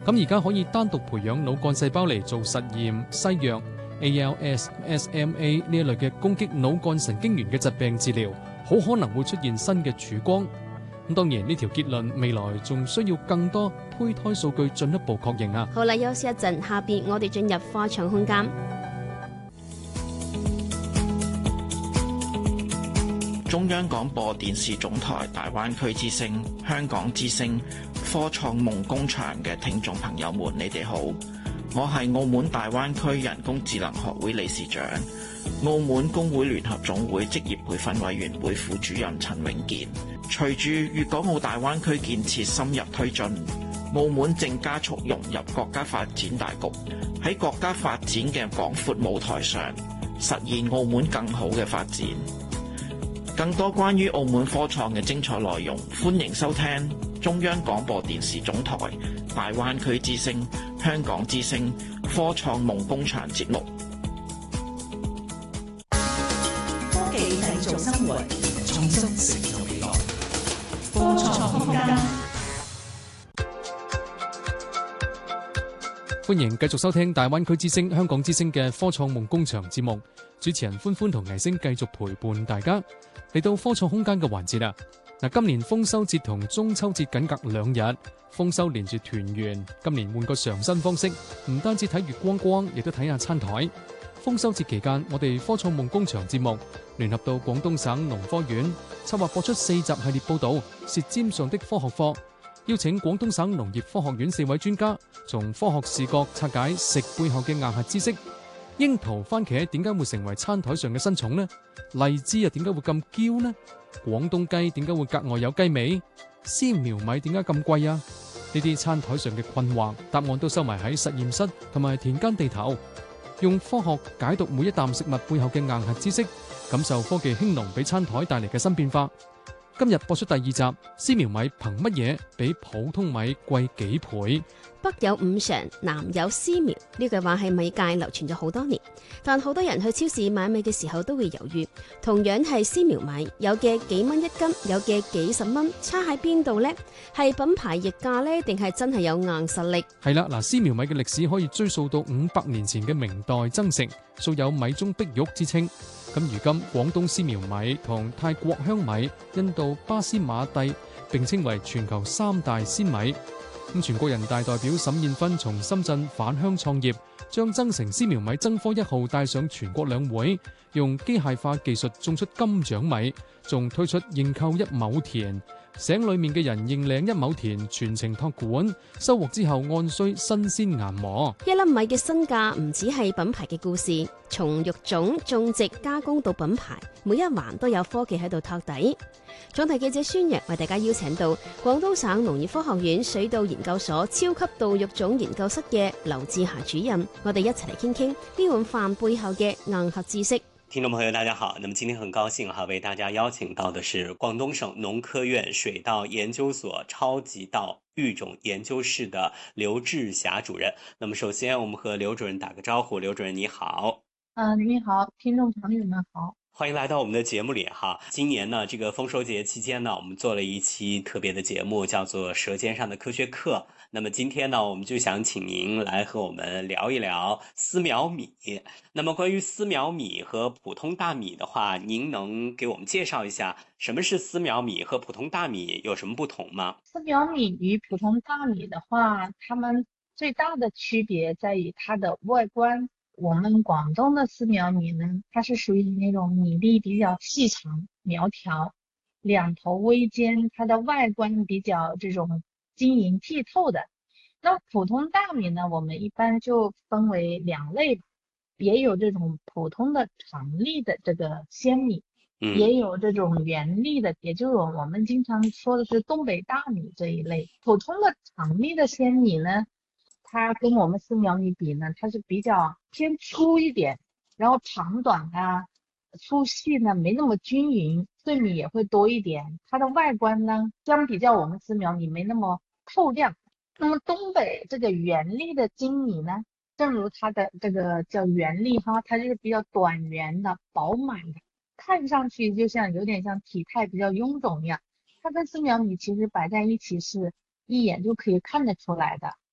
咁而家可以單獨培養腦幹細胞嚟做實驗，西藥 ALS、SMA 呢一類嘅攻擊腦幹神經元嘅疾病治療，好可能會出現新嘅曙光。咁當然呢條結論未來仲需要更多胚胎數據進一步確認啊。 好啦，休息一陣，下邊我哋進入科創空間。 中央廣播電視總台大灣區之聲、香港之聲、科創夢工場嘅聽眾朋友們，你哋好，我係澳門大灣區人工智能學會理事長、澳門工會聯合總會職業培訓委員會副主任陳永健。隨住粵港澳大灣區建設深入推進，澳門正加速融入國家發展大局，喺國家發展嘅廣闊舞台上，實現澳門更好嘅發展。更多關於澳門科創嘅精彩內容，歡迎收聽中央廣播電視總台大灣區之聲、香港之聲科創夢工場節目。 科技製造生活，創新成就未來。科創空間， 歡迎繼續收聽大灣區之聲、香港之聲嘅科創夢工場節目。主持人歡歡同倪星繼續陪伴大家嚟到科創空間嘅環節啦。今年豐收節同中秋節僅隔2日，豐收連住團圓。今年換個嘗新方式，唔單止睇月光光，亦都睇下餐台。豐收節期間，我哋科創夢工場節目聯合到廣東省農科院，策劃播出4集系列報道《舌尖上的科學課》，邀請廣東省農業科學院4位專家，從科學視角拆解食背後嘅硬核知識。櫻桃、番茄點解會成為餐台上嘅新寵呢？荔枝又點解會咁嬌呢？廣東雞點解會格外有雞味？絲苗米點解咁貴啊？呢啲餐台上嘅困惑，答案都收埋喺實驗室同埋田間地頭，用科學解讀每一啖食物背後嘅硬核知識，感受科技興農俾餐台帶嚟嘅新變化。今日播出第2集，絲苗米憑乜嘢比普通米貴幾倍？ 北有五常，南有絲苗，呢句話喺米界流傳咗好多年，但好多人去超市買米嘅時候都會猶豫。同樣係絲苗米，有嘅幾蚊1斤，有嘅幾十蚊，差喺邊度呢？係品牌溢價呢，定係真係有硬實力？ 係啦，絲苗米嘅歷史可以追溯到500年前嘅明代增城，素有米中碧玉之稱。咁如今廣東絲苗米同泰國香米、印度巴斯馬蒂並稱為全球3大鮮米。咁全國人大代表沈燕芬從深圳返鄉創業，將增城絲苗米增科1號帶上全國兩會，用機械化技術種出金獎米，仲推出認購1畝田，省裏面嘅人認領1畝田，全程託管，收穫之後按需新鮮研磨。 一粒米嘅身價唔只係品牌嘅故事，從育種、種植、加工到品牌，每一環都有科技喺度托底。總台記者孫陽為大家邀請到廣東省農業科學院水稻研究所超級稻育種研究室嘅劉志霞主任，我哋一齊嚟傾傾呢碗飯背後嘅硬核知識。 聽眾朋友大家好，那麼今天很高興為大家邀請到的是廣東省農科院水稻研究所超級稻育種研究室的劉志霞主任。那麼首先我們和劉主任打個招呼。劉主任你好。 你好，聽眾朋友們好。 歡迎來到我們的節目裏哈。今年呢，這個豐收節期間呢，我們做了一期特別的節目，叫做《舌尖上的科學課》。那麼今天呢，我們就想請您來和我們聊一聊絲苗米。那麼關於絲苗米和普通大米的話，您能給我們介紹一下什麼是絲苗米和普通大米有什麼不同嗎？ 絲苗米與普通大米的話，它們最大的區別在於它的外觀。我們廣東的絲苗米呢，它是屬於那種米粒比較細長苗條，兩頭微尖，它的外觀比較這種晶瑩剔透的。那普通大米呢，我們一般就分為2類，也有這種普通的長粒的這個鮮米，也有這種圓粒的，也就是我們經常說的是東北大米這一類。普通的長粒的鮮米呢，它跟我們絲苗米比呢，它是比較偏粗一點，然後長短啊、粗細呢沒那麼均勻，碎米也會多一點。它的外觀呢，相比較我們絲苗米沒那麼透亮。那麼東北這個圓粒的精米呢，正如它的這個叫圓粒哈，它就是比較短圓的、飽滿的，看上去就像有點像體態比較臃腫一樣。它跟絲苗米其實擺在一起是一眼就可以看得出來的。